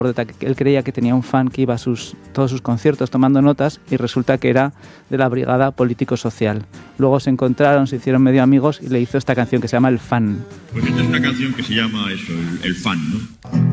Él creía que tenía un fan que iba a todos sus conciertos tomando notas y resulta que era de la brigada político-social. Luego se encontraron, se hicieron medio amigos y le hizo esta canción que se llama El Fan. Pues esta es una canción que se llama eso, el Fan, ¿no?